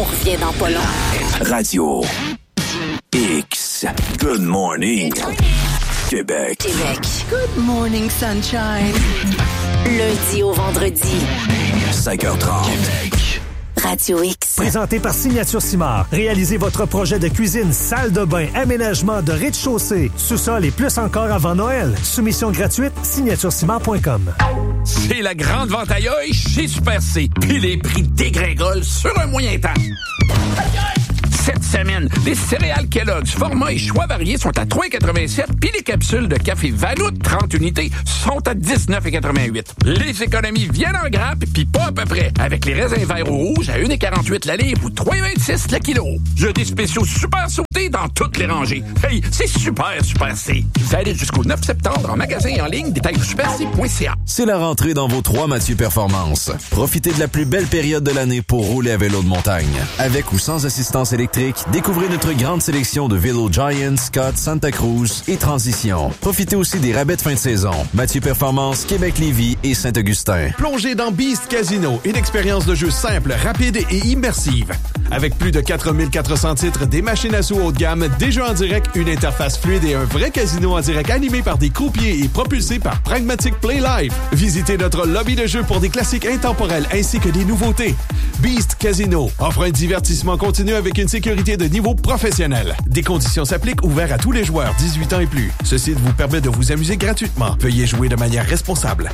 revient dans pas long. Radio X. Good morning. Québec. Good morning, sunshine. Lundi au vendredi. 5h30. Québec. Radio X. Présenté par Signature Simard. Réalisez votre projet de cuisine, salle de bain, aménagement de rez-de-chaussée, sous-sol et plus encore avant Noël. Soumission gratuite, signaturesimard.com. C'est la grande vente à l'œil chez Super C. Puis les prix dégringolent sur un moyen temps. Cette semaine, les céréales Kellogg's, format et choix variés sont à 3,87 puis les capsules de café Vanout, 30 unités, sont à 19,88. Les économies viennent en grappe puis pas à peu près. Avec les raisins verts ou rouges à 1,48 la livre ou 3,26 le kilo. Il y a des spéciaux super sautés dans toutes les rangées. Hey, c'est super C. Valide jusqu'au 9 septembre en magasin et en ligne. Détails superc.ca. C'est la rentrée dans vos 3 Mathieu Performance. Profitez de la plus belle période de l'année pour rouler à vélo de montagne. Avec ou sans assistance électrique, découvrez notre grande sélection de vélos Giant, Scott, Santa Cruz et Transition. Profitez aussi des rabais de fin de saison. Mathieu Performance, Québec-Lévis et Saint-Augustin. Plongez dans Beast Casino, une expérience de jeu simple, rapide et immersive. Avec plus de 4400 titres, des machines à sous haut de gamme, des jeux en direct, une interface fluide et un vrai casino en direct animé par des croupiers et propulsé par Pragmatic Play Live. Visitez notre lobby de jeu pour des classiques intemporels ainsi que des nouveautés. Beast Casino offre un divertissement continu avec une sécurité de niveau professionnel. Des conditions s'appliquent, ouverts à tous les joueurs 18 ans et plus. Ce site vous permet de vous amuser gratuitement. Veuillez jouer de manière responsable.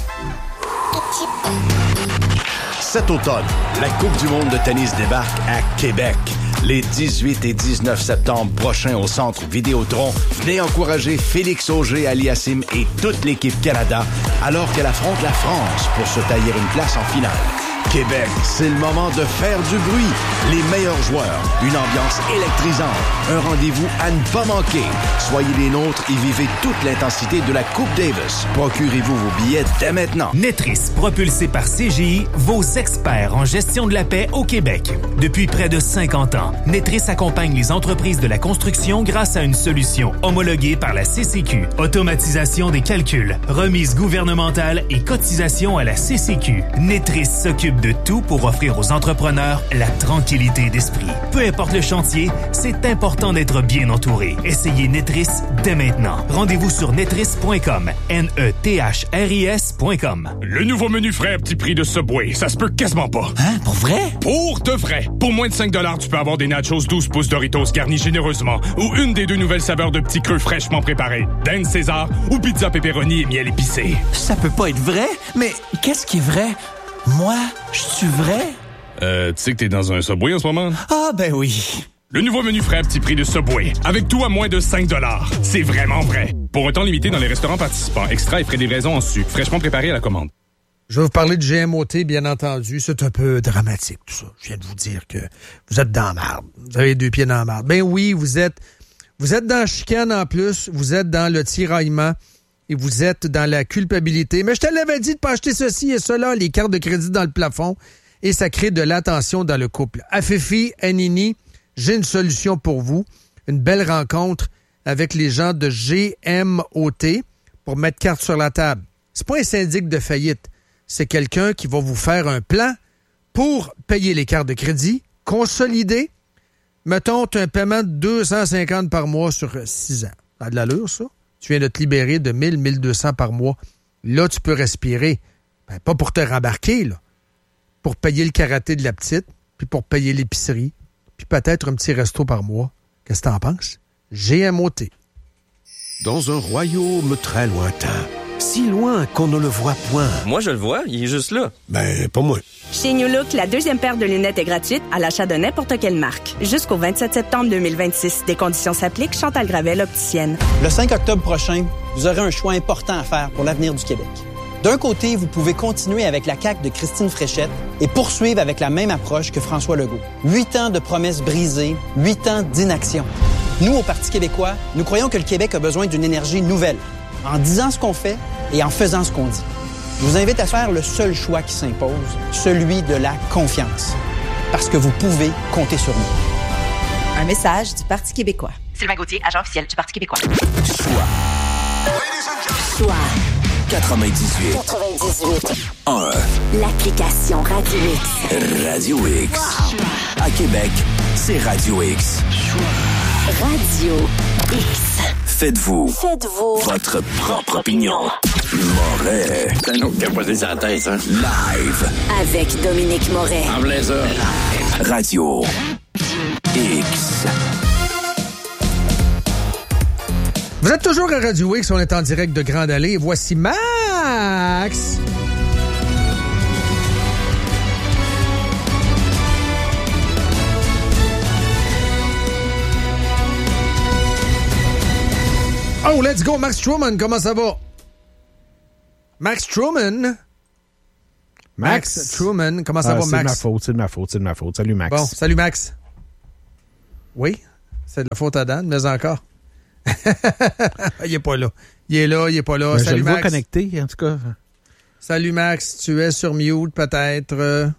Cet automne, la Coupe du monde de tennis débarque à Québec. Les 18 et 19 septembre prochains au Centre Vidéotron, venez encourager Félix Auger-Aliassime et toute l'équipe Canada alors qu'elle affronte la France pour se tailler une place en finale. Québec, c'est le moment de faire du bruit. Les meilleurs joueurs, une ambiance électrisante, un rendez-vous à ne pas manquer. Soyez les nôtres et vivez toute l'intensité de la Coupe Davis. Procurez-vous vos billets dès maintenant. Netris, propulsé par CGI, vos experts en gestion de la paix au Québec. Depuis près de 50 ans, Netris accompagne les entreprises de la construction grâce à une solution homologuée par la CCQ. Automatisation des calculs, remise gouvernementale et cotisation à la CCQ. Netris s'occupe de tout pour offrir aux entrepreneurs la tranquillité d'esprit. Peu importe le chantier, c'est important d'être bien entouré. Essayez Netris dès maintenant. Rendez-vous sur netris.com. netris.com. Le nouveau menu frais à petit prix de Subway, ça se peut quasiment pas. Hein? Pour vrai? Pour de vrai. Pour moins de 5$, tu peux avoir des nachos 12 pouces Doritos garnis généreusement ou une des 2 nouvelles saveurs de petits creux fraîchement préparés. Dinde César ou pizza pepperoni et miel épicé. Ça peut pas être vrai? Mais qu'est-ce qui est vrai? Moi, je suis vrai? Tu sais que t'es dans un Subway en ce moment? Ah, ben oui. Le nouveau menu frais à petit prix de Subway. Avec tout à moins de 5$. C'est vraiment vrai. Pour un temps limité dans les restaurants participants. Extra et frais de livraison en su. Fraîchement préparé à la commande. Je vais vous parler de GMOT, bien entendu. C'est un peu dramatique, tout ça. Je viens de vous dire que vous êtes dans la marde. Vous avez les 2 pieds dans la marde. Ben oui, vous êtes dans la chicane en plus. Vous êtes dans le tiraillement. Et vous êtes dans la culpabilité. Mais je te l'avais dit de pas acheter ceci et cela, les cartes de crédit dans le plafond, et ça crée de la tension dans le couple. Afifi, Anini, j'ai une solution pour vous. Une belle rencontre avec les gens de GMOT pour mettre carte sur la table. C'est pas un syndic de faillite. C'est quelqu'un qui va vous faire un plan pour payer les cartes de crédit, consolider. Mettons, tu as un paiement de 250 par mois sur 6 ans. Ça a de l'allure, ça? Tu viens de te libérer de 1000, 1200 par mois. Là, tu peux respirer. Ben, pas pour te rembarquer, là. Pour payer le karaté de la petite, puis pour payer l'épicerie, puis peut-être un petit resto par mois. Qu'est-ce que t'en penses? GMOT. Dans un royaume très lointain, si loin qu'on ne le voit point. Moi, je le vois, il est juste là. Ben, pas moi. Chez New Look, la 2e paire de lunettes est gratuite à l'achat de n'importe quelle marque. Jusqu'au 27 septembre 2026. Des conditions s'appliquent. Chantal Gravel, opticienne. Le 5 octobre prochain, vous aurez un choix important à faire pour l'avenir du Québec. D'un côté, vous pouvez continuer avec la CAQ de Christine Fréchette et poursuivre avec la même approche que François Legault. 8 ans de promesses brisées, 8 ans d'inaction. Nous, au Parti québécois, nous croyons que le Québec a besoin d'une énergie nouvelle, en disant ce qu'on fait et en faisant ce qu'on dit. Je vous invite à faire le seul choix qui s'impose, celui de la confiance. Parce que vous pouvez compter sur nous. Un message du Parti québécois. Sylvain Gauthier, agent officiel du Parti québécois. Choix 98 1. L'application Radio X. Radio X. Wow. À Québec. Québec, c'est Radio X. Radio X. Faites-vous votre propre opinion. Moret. C'est un autre qui a posé sa tête, hein? Live. Avec Dominique Moret. En plein ça. Radio X. Vous êtes toujours à Radio X, on est en direct de Grande Allée. Voici Max. Oh, let's go, Max Truman, comment ça va? Max Truman? Max Truman, comment ça va, Max? C'est de ma faute. Salut, Max. Bon, salut, Max. Oui, c'est de la faute à Dan, mais encore. Il est pas là. Il est là, il est pas là. Ben, salut, je le Max. vois connecté, en tout cas. Salut, Max. Tu es sur mute, peut-être.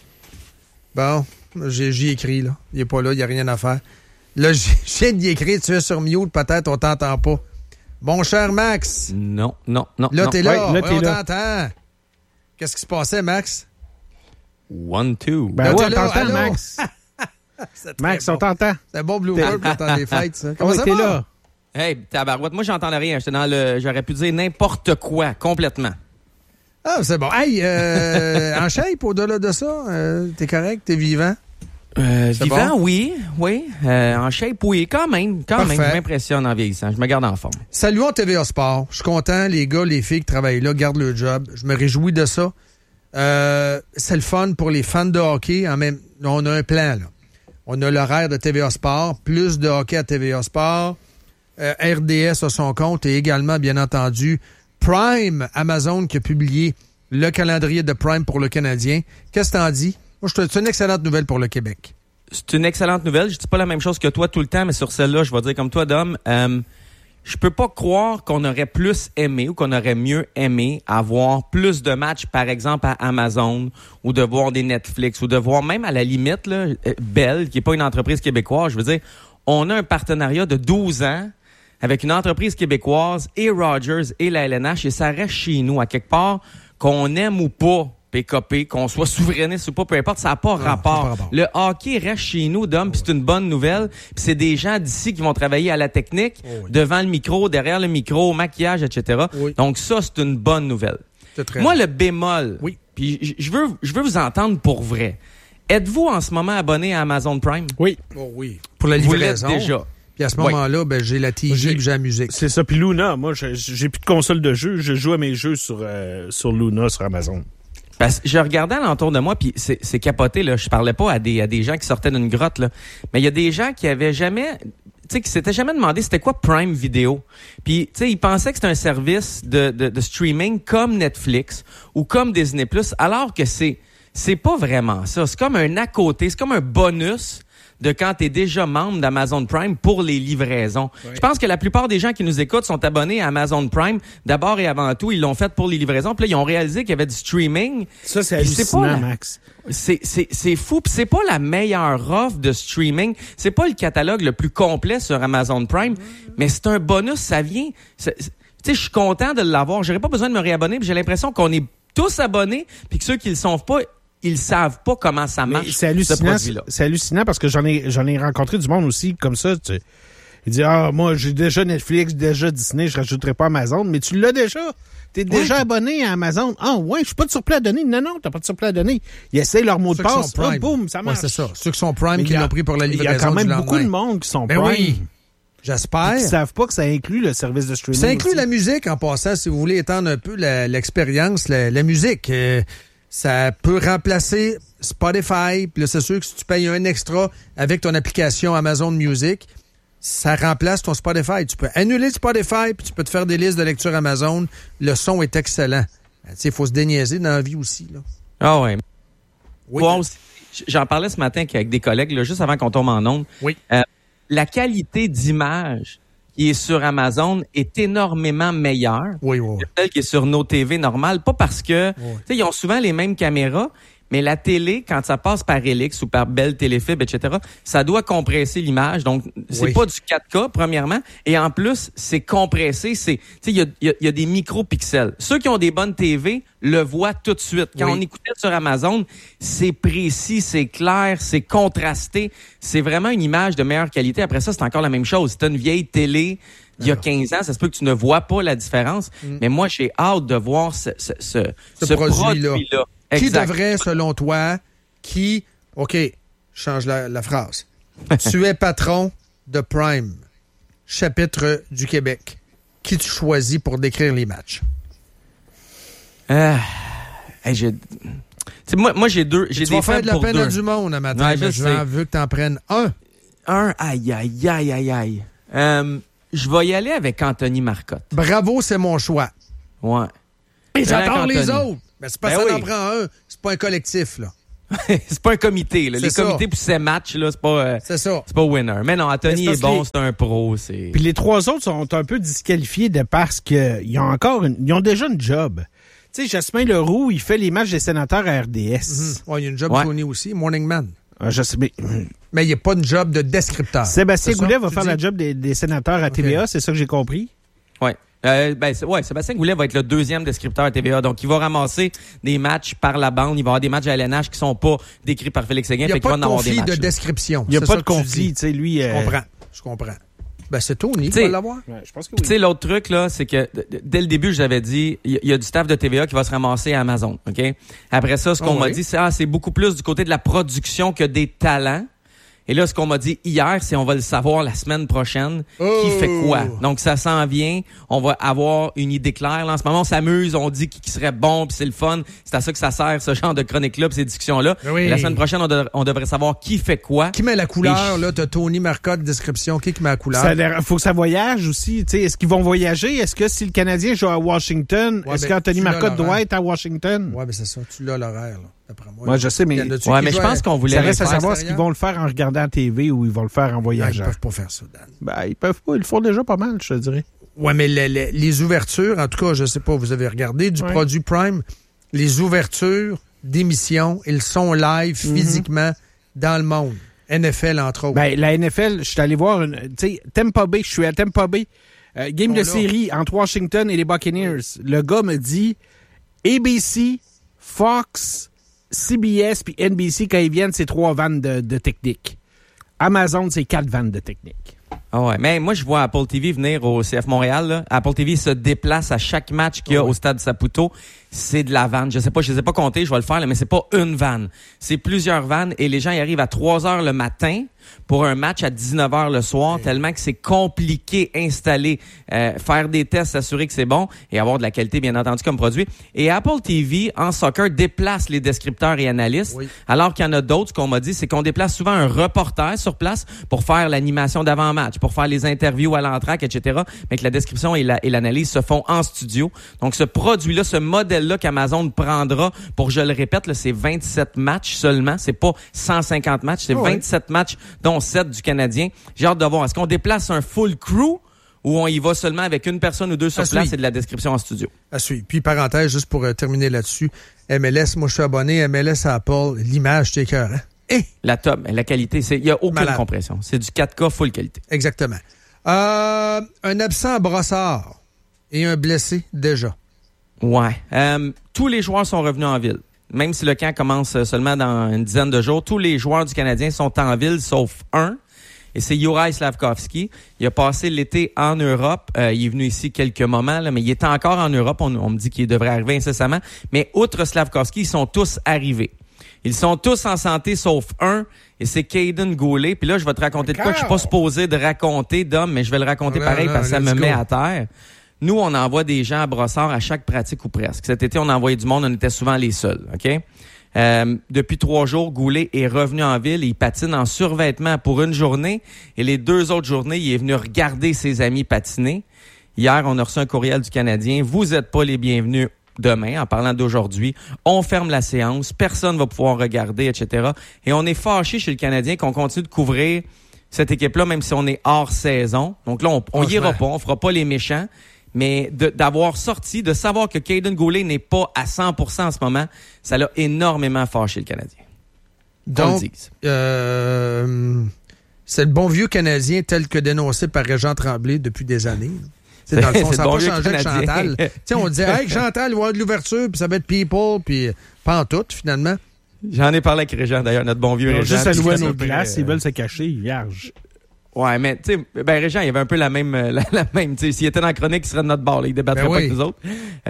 Bon, j'y écris, là. Il est pas là, il n'y a rien à faire. Là, j'ai d'y écrire, tu es sur mute, peut-être, on t'entend pas. Mon cher Max. Non. Là, t'es là. Ouais, là, on t'entend. Qu'est-ce qui se passait, Max? 1, 2. Ben là, ouais, t'es là, t'entends, allô? Max. Max, on t'entend. C'est un bon blooper pour le temps des fêtes, ça. Comment ça t'es va? là. Hey, tabarouette, moi, j'entendais rien. J'étais dans le... J'aurais pu dire n'importe quoi, complètement. Ah, c'est bon. Hey, en shape, au-delà de ça, t'es correct? T'es vivant? Vivant, bon? oui. En shape, oui, quand même. Parfait. Je m'impressionne en vieillissant. Je me garde en forme. Saluons TVA Sport. Je suis content, les gars, les filles qui travaillent là, gardent le job. Je me réjouis de ça. C'est le fun pour les fans de hockey. On a un plan, là. On a l'horaire de TVA Sport, plus de hockey à TVA Sport. RDS a son compte et également, bien entendu, Prime, Amazon, qui a publié le calendrier de Prime pour le Canadien. Qu'est-ce que t'en dis? Moi, c'est une excellente nouvelle pour le Québec. C'est une excellente nouvelle. Je dis pas la même chose que toi tout le temps, mais sur celle-là, je vais dire comme toi, Dom. Je peux pas croire qu'on aurait plus aimé ou qu'on aurait mieux aimé avoir plus de matchs, par exemple, à Amazon ou de voir des Netflix ou de voir même à la limite, là, Bell, qui est pas une entreprise québécoise. Je veux dire, on a un partenariat de 12 ans avec une entreprise québécoise et Rogers et la LNH et ça reste chez nous, à quelque part, qu'on aime ou pas PKP, qu'on soit souverainiste ou pas, peu importe, ça n'a pas rapport. Le hockey reste chez nous, Dom, puis c'est une bonne nouvelle. Puis c'est des gens d'ici qui vont travailler à la technique, devant le micro, derrière le micro, au maquillage, etc. Oui. Donc ça, c'est une bonne nouvelle. Moi, le bémol, puis je veux vous entendre pour vrai. Êtes-vous en ce moment abonné à Amazon Prime? Oui. Oh oui. Pour la livraison. Vous l'êtes déjà. Puis à ce moment-là, ben, j'ai la TV et j'ai la musique. C'est ça. Puis Luna, moi, j'ai plus de console de jeu. Je joue à mes jeux sur Luna, sur Amazon. Parce que je regardais alentour de moi, puis c'est capoté, là. Je parlais pas à des gens qui sortaient d'une grotte, là. Mais il y a des gens qui avaient jamais... Tu sais, qui s'étaient jamais demandé c'était quoi Prime Video. Puis, tu sais, ils pensaient que c'était un service de streaming comme Netflix ou comme Disney+, alors que c'est pas vraiment ça. C'est comme un à côté, c'est comme un bonus de quand tu es déjà membre d'Amazon Prime pour les livraisons. Oui. Je pense que la plupart des gens qui nous écoutent sont abonnés à Amazon Prime. D'abord et avant tout, ils l'ont fait pour les livraisons. Puis là, ils ont réalisé qu'il y avait du streaming. Ça, c'est hallucinant, Max. C'est fou. Puis c'est pas la meilleure offre de streaming. C'est pas le catalogue le plus complet sur Amazon Prime. Mais c'est un bonus. Ça vient... Tu sais, je suis content de l'avoir. J'aurais pas besoin de me réabonner. Puis j'ai l'impression qu'on est tous abonnés. Puis que ceux qui le sont pas... Ils savent pas comment ça marche. C'est hallucinant, c'est hallucinant parce que j'en ai rencontré du monde aussi comme ça. Il dit moi j'ai déjà Netflix, déjà Disney, je rajouterai pas Amazon, mais tu l'as déjà. T'es déjà abonné à Amazon. Ah ouais, je suis pas de surplus à donner. Non, t'as pas de surplus à donner. Ils essayent leur mot de passe. Boum, ça marche. Ouais, c'est ça. Ceux qui sont Prime qui l'ont pris pour la livraison. Il y a quand même du beaucoup de monde qui sont Prime. Oui. J'espère. Ils savent pas que ça inclut le service de streaming. Ça inclut aussi. La musique en passant, si vous voulez étendre un peu l'expérience, la musique. Ça peut remplacer Spotify. Puis là, c'est sûr que si tu payes un extra avec ton application Amazon Music, ça remplace ton Spotify. Tu peux annuler Spotify, puis tu peux te faire des listes de lecture Amazon. Le son est excellent. Tu sais, il faut se déniaiser dans la vie aussi, là. Ah ouais. Oui. Moi aussi, j'en parlais ce matin avec des collègues, là, juste avant qu'on tombe en ondes. Oui. La qualité d'image qui est sur Amazon est énormément meilleure que celle qui est sur nos TV normales. Pas parce que, tu sais, ils ont souvent les mêmes caméras, Mais la télé, quand ça passe par Helix ou par Bell Téléfibre, etc., ça doit compresser l'image. Donc, c'est pas du 4K, premièrement. Et en plus, c'est compressé. Il y a des micropixels. Ceux qui ont des bonnes TV le voient tout de suite. Quand on écoutait sur Amazon, c'est précis, c'est clair, c'est contrasté. C'est vraiment une image de meilleure qualité. Après ça, c'est encore la même chose. Si t'as une vieille télé il y a 15 ans, ça se peut que tu ne vois pas la différence. Mais moi, j'ai hâte de voir ce produit-là. Qui devrait, selon toi, OK, change la phrase. Tu es patron de Prime, chapitre du Québec. Qui tu choisis pour décrire les matchs? Moi, j'ai deux. Tu vas faire de la peine à du monde un matin. Ouais, je veux que tu en prennes un. Aïe. Je vais y aller avec Anthony Marcotte. Bravo, c'est mon choix. Ouais. Et j'adore les autres. Mais c'est pas ça d'en prendre un. C'est pas un collectif, là. C'est pas un comité, là. Les comités pour ces matchs, là, c'est pas winner. Mais non, Anthony est bon, c'est un pro. Puis les trois autres sont un peu disqualifiés de parce qu'ils ont déjà une job. Tu sais, Jasmin Leroux, il fait les matchs des sénateurs à RDS. Il y a une job Tony aussi, Morning Man. Je sais, mais il n'y a pas une job de descripteur. Sébastien Goulet va faire la job des sénateurs à TVA, c'est ça que j'ai compris? Oui. Sébastien Goulet va être le deuxième descripteur à TVA. Donc, il va ramasser des matchs par la bande. Il va y avoir des matchs à LNH qui sont pas décrits par Félix Séguin. Il n'y a pas de conflit de description. Il n'y a pas de conflit. Tu sais, lui... Je comprends. Ben, c'est Tony qui va l'avoir. Ouais, je pense que oui. Tu sais, l'autre truc, là, c'est que dès le début, j'avais dit, il y a du staff de TVA qui va se ramasser à Amazon. OK? Après ça, ce qu'on m'a dit, c'est beaucoup plus du côté de la production que des talents. Et là, ce qu'on m'a dit hier, c'est on va le savoir la semaine prochaine. Qui fait quoi? Donc, ça s'en vient. On va avoir une idée claire. Là, en ce moment, on s'amuse. On dit qui serait bon, puis c'est le fun. C'est à ça que ça sert, ce genre de chronique-là, puis ces discussions-là. Oui. Et la semaine prochaine, on devrait savoir qui fait quoi. Qui met la couleur, là? T'as Tony Marcotte, description. Qui met la couleur? Faut que ça voyage aussi. T'sais, est-ce qu'ils vont voyager? Est-ce que si le Canadien joue à Washington, est-ce qu'Anthony Marcotte doit être à Washington? Ouais, mais c'est ça. Tu l'as l'horaire, là. Moi, je sais, mais je pense qu'on voulait. Ça reste à savoir ce qu'ils vont le faire en regardant la TV ou ils vont le faire en voyageant. Ils peuvent pas faire ça, Dan. Ben, ils peuvent pas. Ils le font déjà pas mal, je te dirais. Ouais, mais les ouvertures, en tout cas, je sais pas, vous avez regardé du produit Prime, les ouvertures d'émissions, ils sont live physiquement dans le monde. NFL, entre autres. Ben, la NFL, je suis allé voir tu sais, Tampa Bay, je suis à Tampa Bay. Game de série entre Washington et les Buccaneers. Le gars me dit ABC, Fox, CBS puis NBC, quand ils viennent, c'est 3 vannes de technique. Amazon, c'est 4 vannes de technique. Ah ouais, mais moi, je vois Apple TV venir au CF Montréal. Là. Apple TV se déplace à chaque match qu'il y a au Stade Saputo. C'est de la vanne. Je les ai pas comptés, je vais le faire, là, mais c'est pas une vanne. C'est plusieurs vannes et les gens y arrivent à 3h le matin pour un match à 19h le soir, tellement que c'est compliqué installer, faire des tests, s'assurer que c'est bon et avoir de la qualité, bien entendu, comme produit. Et Apple TV, en soccer, déplace les descripteurs et analystes, alors qu'il y en a d'autres, ce qu'on m'a dit, c'est qu'on déplace souvent un reporter sur place pour faire l'animation d'avant-match, pour faire les interviews à l'entraque, etc., mais que la description et l'analyse se font en studio. Donc, ce produit-là, ce modèle-là qu'Amazon prendra pour, je le répète, là, c'est 27 matchs seulement. C'est pas 150 matchs, c'est 27 matchs, dont 7 du Canadien. J'ai hâte de voir. Est-ce qu'on déplace un full crew ou on y va seulement avec une personne ou deux sur place et de la description en studio? À suivre. Puis, parenthèse, juste pour terminer là-dessus, MLS, moi, je suis abonné, MLS à Apple, l'image, t'es cœur, hein? La qualité, il n'y a aucune compression. C'est du 4K full qualité. Exactement. Un absent à Brossard et un blessé déjà. Ouais. Tous les joueurs sont revenus en ville. Même si le camp commence seulement dans une dizaine de jours, tous les joueurs du Canadien sont en ville, sauf un. Et c'est Juraj Slafkovský. Il a passé l'été en Europe. Il est venu ici quelques moments, là, mais il est encore en Europe. On me dit qu'il devrait arriver incessamment. Mais outre Slafkovský, ils sont tous arrivés. Ils sont tous en santé, sauf un. Et c'est Caden Goulet. Puis là, je vais te raconter de quoi que je suis pas supposé de raconter, Dom, mais je vais le raconter pareil parce que ça me met à terre. Nous, on envoie des gens à Brossard à chaque pratique ou presque. Cet été, on a envoyé du monde, on était souvent les seuls, OK? Depuis 3 jours, Goulet est revenu en ville et il patine en survêtement pour une journée. Et les 2 autres journées, il est venu regarder ses amis patiner. Hier, on a reçu un courriel du Canadien. Vous n'êtes pas les bienvenus demain, en parlant d'aujourd'hui. On ferme la séance. Personne ne va pouvoir regarder, etc. Et on est fâché chez le Canadien qu'on continue de couvrir cette équipe-là, même si on est hors saison. Donc là, on y ira pas, on fera pas les méchants. Mais d'avoir sorti, de savoir que Caden Goulet n'est pas à 100% en ce moment, ça l'a énormément fâché le Canadien. Donc, c'est le bon vieux Canadien tel que dénoncé par Régent Tremblay depuis des années. C'est dans le fond, ça n'a pas changé avec Chantal. On disait, hey, Chantal, il va y avoir de l'ouverture, puis ça va être people, puis pas en tout, finalement. J'en ai parlé avec Régent, d'ailleurs, notre bon vieux Régent. Juste à louer nos glaces, ils veulent se cacher, vierge. Ouais, mais tu sais, Régent, il avait un peu la même, tu sais, s'il était dans la chronique, il serait de notre bord, là, il débattrait pas avec nous autres.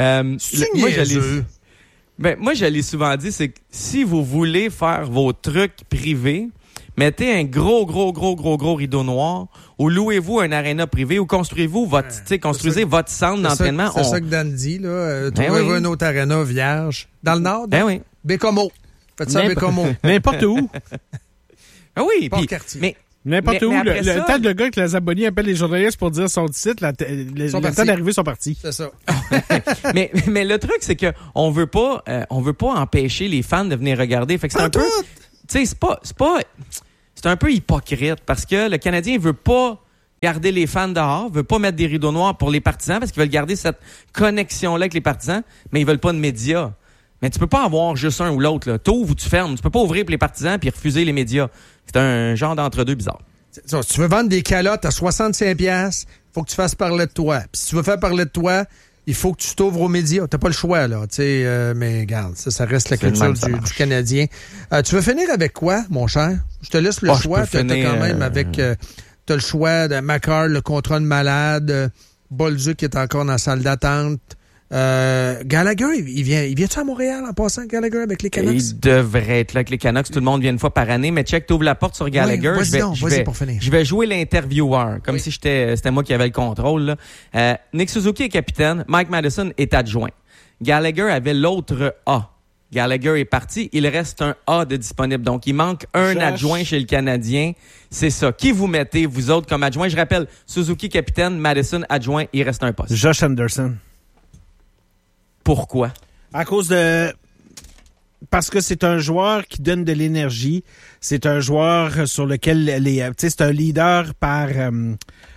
Moi, je l'ai souvent dit, c'est que si vous voulez faire vos trucs privés, mettez un gros rideau noir ou louez-vous un aréna privé ou construisez-vous votre centre d'entraînement. C'est ça que Dan dit, là. Trouvez-vous un autre aréna vierge. Dans le Nord? Oui. Bécomo. Faites ça à Bécomo. N'importe où. Oui, pas quartier. Mais n'importe où. Le temps de gars que la Zaboni appelle les journalistes pour dire son titre, le temps d'arriver sont partis. C'est ça. mais le truc, c'est que on veut pas empêcher les fans de venir regarder. Fait que c'est un peu... Tu sais, c'est un peu hypocrite parce que le Canadien veut pas garder les fans dehors, veut pas mettre des rideaux noirs pour les partisans parce qu'ils veulent garder cette connexion-là avec les partisans, mais ils veulent pas de médias. Mais tu peux pas avoir juste un ou l'autre, là. T'ouvres ou tu fermes. Tu peux pas ouvrir pour les partisans puis refuser les médias. C'est un genre d'entre-deux bizarre. Si tu veux vendre des calottes à 65$, faut que tu fasses parler de toi. Puis si tu veux faire parler de toi, il faut que tu t'ouvres aux médias. T'as pas le choix, là. Mais regarde, ça reste la culture du Canadien. Tu veux finir avec quoi, mon cher? Je te laisse le choix. T'as quand même avec... t'as le choix de Makar, le contrat de malade, Bolduc qui est encore dans la salle d'attente. Gallagher, il vient-tu à Montréal en passant, Gallagher, avec les Canucks? Il devrait être là avec les Canucks. Tout le monde vient une fois par année. Mais check, t'ouvres la porte sur Gallagher. Je vais jouer l'intervieweur, comme si c'était moi qui avais le contrôle. Là. Nick Suzuki est capitaine. Mike Madison est adjoint. Gallagher avait l'autre A. Gallagher est parti. Il reste un A de disponible. Donc, il manque un adjoint chez le Canadien. C'est ça. Qui vous mettez, vous autres, comme adjoint? Je rappelle, Suzuki capitaine, Madison adjoint. Il reste un poste. Josh Anderson. Pourquoi? À cause de... Parce que c'est un joueur qui donne de l'énergie. C'est un joueur sur lequel c'est un leader par un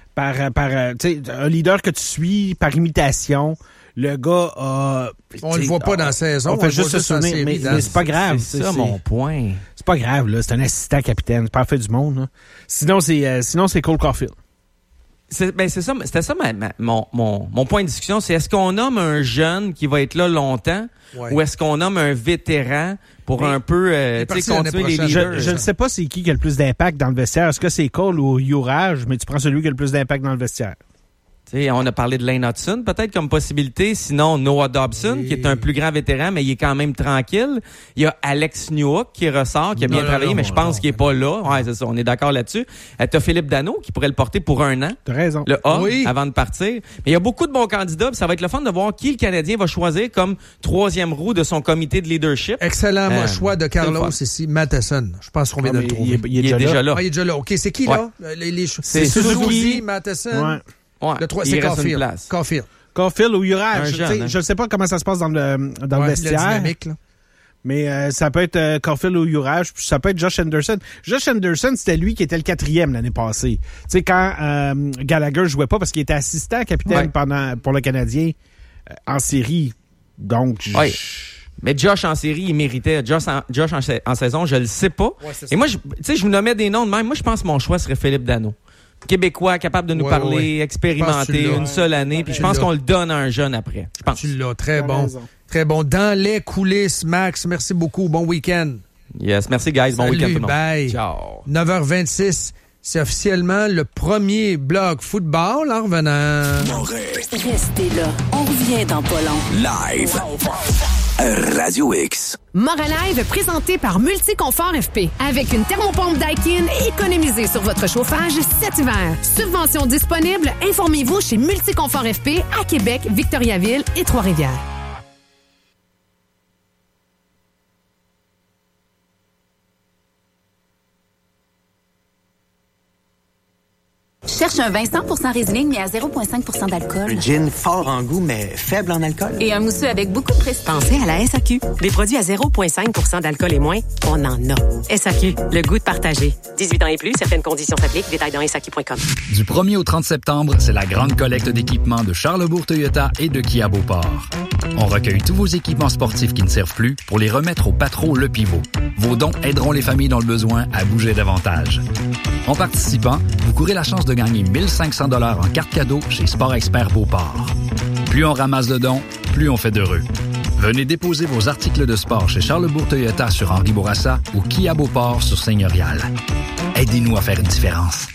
leader que tu suis par imitation. Le gars a... On le voit pas dans la saison. On fait juste se souvenir, mais c'est pas grave. C'est ça mon point. C'est pas grave, là. C'est un assistant capitaine. C'est pas fait du monde, là. Sinon, c'est Cole Caulfield. C'était ça mon point de discussion, c'est est-ce qu'on nomme un jeune qui va être là longtemps ou est-ce qu'on nomme un vétéran pour un peu continuer les leaders? Je ne sais pas c'est qui a le plus d'impact dans le vestiaire. Est-ce que c'est Cole ou Juraj, mais tu prends celui qui a le plus d'impact dans le vestiaire. T'sais, on a parlé de Lane Hudson, peut-être comme possibilité. Sinon, Noah Dobson, qui est un plus grand vétéran, mais il est quand même tranquille. Il y a Alex Newhook qui ressort, qui a bien travaillé, mais je pense qu'il est pas là. Ouais, c'est ça, on est d'accord là-dessus. T'as Philippe Danault qui pourrait le porter pour 1 an. T'as raison. Le A, avant de partir. Mais il y a beaucoup de bons candidats, puis ça va être le fun de voir qui le Canadien va choisir comme 3e roue de son comité de leadership. Excellent choix de Carlos ici, Matheson. Je pense qu'on vient de le trouver. Il est déjà là. Ah, il est déjà là. OK, c'est qui, là? C'est Suzuki, Matheson. Ouais. Le 3, c'est Caulfield. Caulfield ou Juraj. Je ne sais pas comment ça se passe dans le vestiaire. La dynamique, là. Mais ça peut être Caulfield ou Juraj, puis ça peut être Josh Anderson. Josh Anderson, c'était lui qui était le 4e l'année passée. Tu sais, quand Gallagher jouait pas parce qu'il était assistant capitaine pour le Canadien en série. Donc, mais Josh en série, il méritait. Josh en saison, je le sais pas. Et moi, je vous nommais des noms de même. Moi, je pense que mon choix serait Philippe Danault. Québécois, capable de nous parler, expérimenté, une seule année. Puis je pense qu'on le donne à un jeune après. Je pense. Tu l'as, très bon. Très bon. Dans les coulisses, Max, merci beaucoup. Bon week-end. Yes, merci guys. Bon week-end tout le monde. Bye. Ciao. 9h26, c'est officiellement le premier blog football en revenant. Restez là, on revient dans pas long. Live. Radio X. Morin Live présenté par Multiconfort FP. Avec une thermopompe Daikin, économisez sur votre chauffage cet hiver. Subvention disponible, informez-vous chez Multiconfort FP à Québec, Victoriaville et Trois-Rivières. cherche un vin 100% Riesling, mais à 0,5% d'alcool. Un gin fort en goût, mais faible en alcool. Et un mousseux avec beaucoup de prestige. Pensez à la SAQ. Des produits à 0,5% d'alcool et moins, on en a. SAQ, le goût de partager. 18 ans et plus, certaines conditions s'appliquent. Détails dans SAQ.com. Du 1er au 30 septembre, c'est la grande collecte d'équipements de Charlesbourg Toyota et de Kia Beauport. On recueille tous vos équipements sportifs qui ne servent plus pour les remettre au Patro Le Pivot. Vos dons aideront les familles dans le besoin à bouger davantage. En participant, vous courez la chance de gagner 1 500 $ en carte cadeau chez Sport Expert Beauport. Plus on ramasse de dons, plus on fait d'heureux. Venez déposer vos articles de sport chez Charlesbourg Toyota sur Henri Bourassa ou Kia Beauport sur Seigneurial. Aidez-nous à faire une différence.